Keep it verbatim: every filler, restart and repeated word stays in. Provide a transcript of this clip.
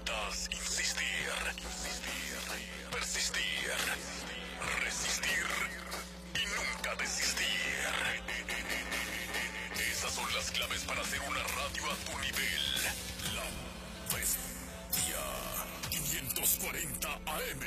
Necesitas insistir, insistir, persistir, resistir y nunca desistir. Esas son las claves para hacer una radio a tu nivel. La Bestia quinientos cuarenta A M.